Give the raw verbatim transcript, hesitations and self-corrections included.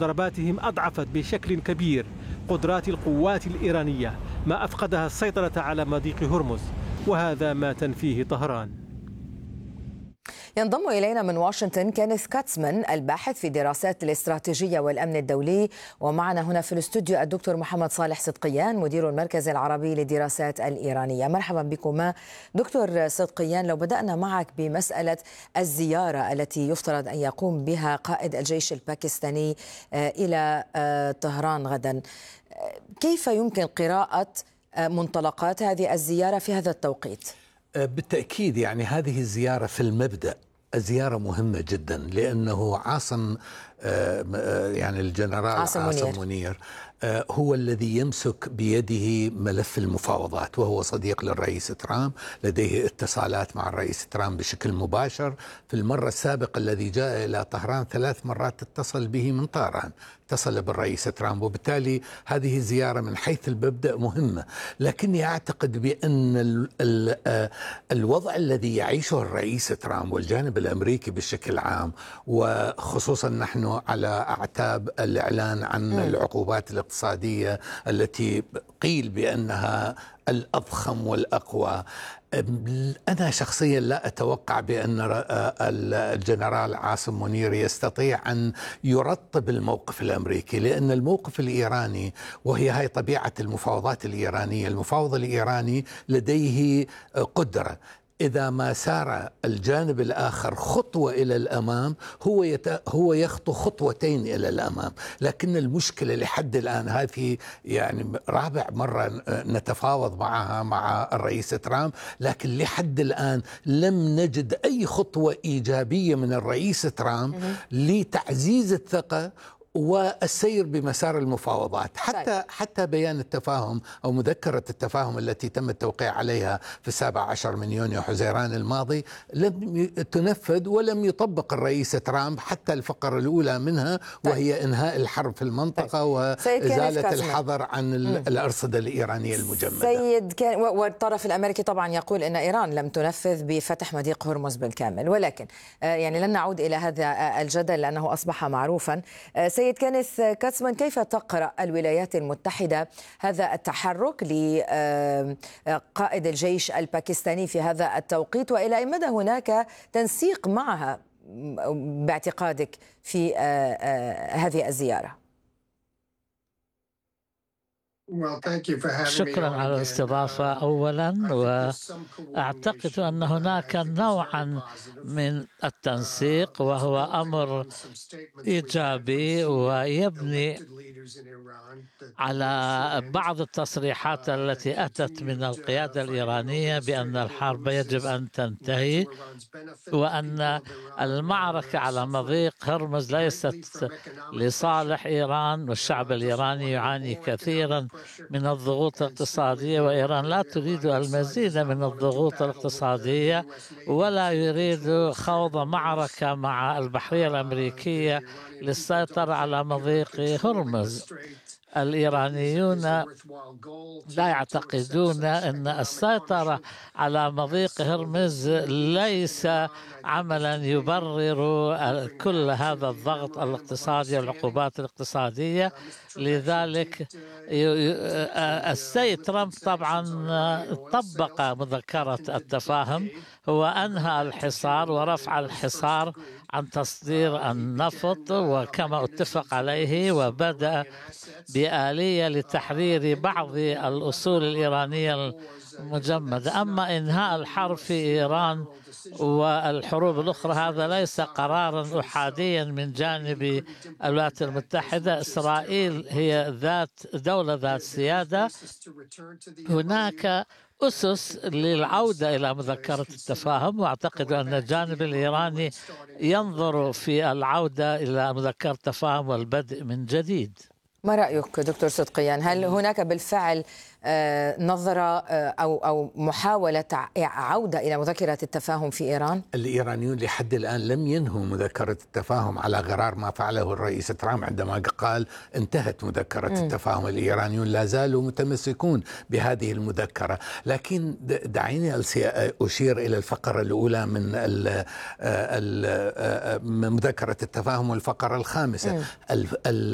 ضرباتهم أضعفت بشكل كبير قدرات القوات الإيرانية، ما أفقدها السيطرة على مضيق هرمز، وهذا ما تنفيه طهران. ينضم إلينا من واشنطن كينيث كاتسمان، الباحث في دراسات الاستراتيجية والأمن الدولي، ومعنا هنا في الاستوديو الدكتور محمد صالح صدقيان مدير المركز العربي للدراسات الإيرانية. مرحبا بكما. دكتور صدقيان، لو بدأنا معك بمسألة الزيارة التي يفترض أن يقوم بها قائد الجيش الباكستاني إلى طهران غدا، كيف يمكن قراءة منطلقات هذه الزيارة في هذا التوقيت؟ بالتأكيد يعني هذه الزيارة في المبدأ الزيارة مهمة جدا، لأنه عاصم يعني الجنرال عاصم, عاصم منير, منير هو الذي يمسك بيده ملف المفاوضات، وهو صديق للرئيس ترامب، لديه اتصالات مع الرئيس ترامب بشكل مباشر. في المرة السابقة الذي جاء إلى طهران ثلاث مرات اتصل به من طهران، اتصل بالرئيس ترامب، وبالتالي هذه الزيارة من حيث المبدأ مهمة. لكني أعتقد بأن ال ال الوضع الذي يعيشه الرئيس ترامب والجانب الأمريكي بشكل عام، وخصوصا نحن على أعتاب الإعلان عن م. العقوبات الاقتصادية التي قيل بأنها الأضخم والأقوى، أنا شخصيا لا أتوقع بأن الجنرال عاصم منير يستطيع أن يرطب الموقف الأمريكي، لأن الموقف الإيراني، وهي هاي طبيعة المفاوضات الإيرانية، المفاوض الإيراني لديه قدرة إذا ما سار الجانب الآخر خطوة إلى الأمام هو يت... هو يخطو خطوتين إلى الأمام. لكن المشكلة لحد الآن، هذه يعني رابع مرة نتفاوض معها مع الرئيس ترامب، لكن لحد الآن لم نجد أي خطوة إيجابية من الرئيس ترامب لتعزيز الثقة والسير بمسار المفاوضات. حتى حتى بيان التفاهم أو مذكرة التفاهم التي تم التوقيع عليها في السابع عشر من يونيو حزيران الماضي لم تنفذ ولم يطبق الرئيس ترامب حتى الفقرة الأولى منها، وهي إنهاء الحرب في المنطقة وإزالة الحظر عن الأرصدة الإيرانية المجمدة. سيد كان والطرف الأمريكي طبعا يقول أن إيران لم تنفذ بفتح مضيق هرمز بالكامل، ولكن يعني لن نعود إلى هذا الجدل لأنه أصبح معروفا. سيد كينيث كاتسمان، كيف تقرأ الولايات المتحدة هذا التحرك لقائد الجيش الباكستاني في هذا التوقيت، وإلى أي مدى هناك تنسيق معها باعتقادك في هذه الزيارة؟ شكرا على الاستضافة أولا، وأعتقد أن هناك نوعا من التنسيق وهو أمر إيجابي ويبني على بعض التصريحات التي أتت من القيادة الإيرانية بأن الحرب يجب أن تنتهي، وأن المعركة على مضيق هرمز ليست لصالح إيران، والشعب الإيراني يعاني كثيرا من الضغوط الاقتصادية، وإيران لا تريد المزيد من الضغوط الاقتصادية ولا يريد خوض معركة مع البحرية الأمريكية للسيطرة على مضيق هرمز. الإيرانيون لا يعتقدون أن السيطرة على مضيق هرمز ليس عملا يبرر كل هذا الضغط الاقتصادي والعقوبات الاقتصادية. لذلك السيد ترامب طبعا طبق مذكرة التفاهم، هو أنهى الحصار ورفع الحصار عن تصدير النفط وكما اتفق عليه، وبدأ بآلية لتحرير بعض الأصول الإيرانية المجمدة. أما إنهاء الحرب في إيران والحروب الأخرى هذا ليس قرارا أحاديا من جانب الولايات المتحدة. إسرائيل هي ذات دولة ذات سيادة، هناك أسس للعودة إلى مذكرة التفاهم، وأعتقد أن الجانب الإيراني ينظر في العودة إلى مذكرة التفاهم والبدء من جديد. ما رأيك دكتور صدقيان؟ هل هناك بالفعل نظرة أو أو محاولة عودة إلى مذكرة التفاهم في إيران؟ الإيرانيون لحد الآن لم ينهوا مذكرة التفاهم، على غرار ما فعله الرئيس ترامب عندما قال انتهت مذكرة م. التفاهم. الإيرانيون لا زالوا متمسكون بهذه المذكرة. لكن دعيني أشير إلى الفقرة الأولى من مذكرة التفاهم والفقرة الخامسة.